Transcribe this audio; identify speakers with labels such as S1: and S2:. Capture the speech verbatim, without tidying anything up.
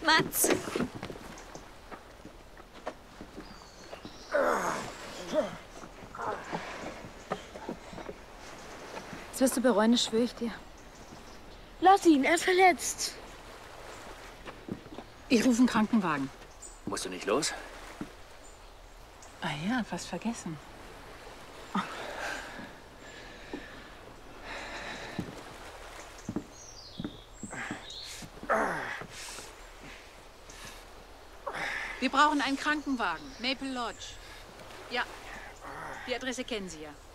S1: Mats! Das wirst du bereuen, das schwöre ich dir.
S2: Lass ihn, er ist verletzt.
S3: Ich rufe einen Krankenwagen.
S4: Musst du nicht los?
S3: Ah ja, fast vergessen. Wir brauchen einen Krankenwagen. Maple Lodge. Ja, die Adresse kennen Sie ja.